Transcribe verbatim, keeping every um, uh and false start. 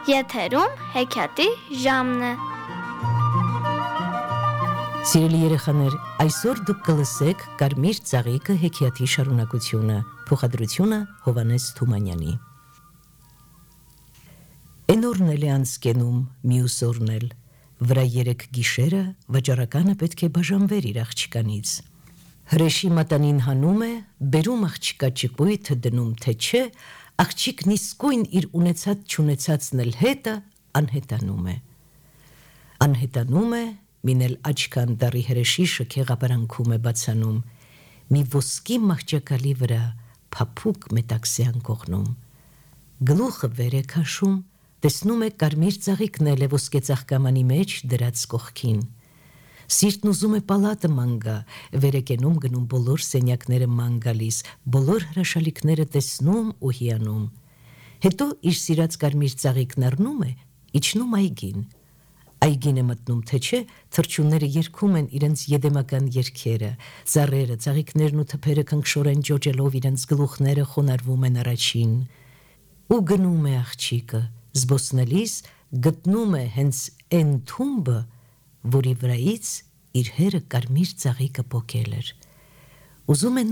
Եթերում հեքիաթի ժամն է։ Սիրելի երեխաներ, այսօր դուք կլսեք Կարմիր ծաղիկը հեքիաթի շարունակությունը, փոխադրությունը Հովհաննես Թումանյանի։ Էն օրն էլ է անցկենում, մյուս օրն էլ, վրա երեք գիշերը վաճառականը պետք է բաժանվեր իր աղջկանից։ Հրեշի մատանին հանում է, բերում աղջկա ճկույթը դնում թե չէ, աղջիկն իսկույն իր ունեցած չունեցածն էլ հետը անհետանում է։ Անհետանում է, մին էլ աչքան դարի հրեշի շքեղաբարանքում է բացանում, մի ոսկի մահճակալի վրա փափուկ մետաքսյան կողնում։ Գլուխը վեր է քաշում, տեսնում է կարմիր ծաղիկն էլ է ոսկե ծաղկամանի մեջ դրած կողքին։ Սիրտն ուզում է պալատը ման գա, վեր է կենում գնում բոլոր սենյակները ման գալիս, բոլոր հրաշալիքները տեսնում ու հիանում։ Հետո իր սիրած կարմիր ծաղիկն առնում է, իջնում այգին։ Այգին է մտնում թե չէ, թռչունները երգում են իրենց եդեմական երգերը, ծառերը, ծաղիկներն ու թփերը քնքշորեն ջոջելով իրենց գլուխները խոնարհվում են առաջին։ Ու գնում է աղջիկը, զբոսնելիս գտնում է հենց այն թումբը, որի վրայից իր հերը կարմիր ծաղիկը պոկել էր։ Ուզում է